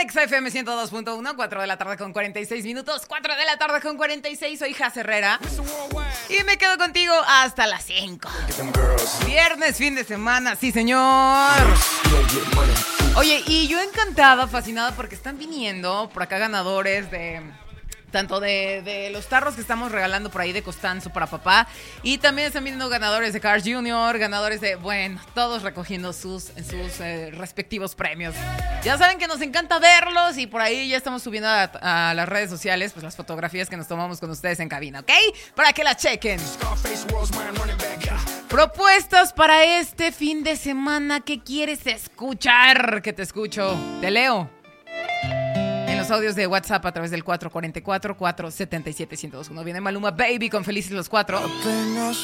Exa FM 102.1, 4 de la tarde con 46 minutos, 4 de la tarde con 46, soy Jaz Herrera y me quedo contigo hasta las 5. Viernes, fin de semana, sí señor. Oye, y yo encantada, fascinada porque están viniendo por acá ganadores de... tanto de los tarros que estamos regalando por ahí de Costanzo para papá. Y también están viendo ganadores de Cars Jr., ganadores de... bueno, todos recogiendo sus respectivos premios. Ya saben que nos encanta verlos y por ahí ya estamos subiendo a las redes sociales pues las fotografías que nos tomamos con ustedes en cabina, ¿ok? Para que las chequen. Propuestas para este fin de semana. ¿Qué quieres escuchar? Que te escucho. Te leo. Los audios de WhatsApp a través del 444-477-1021. Viene Maluma Baby con Felices los Cuatro.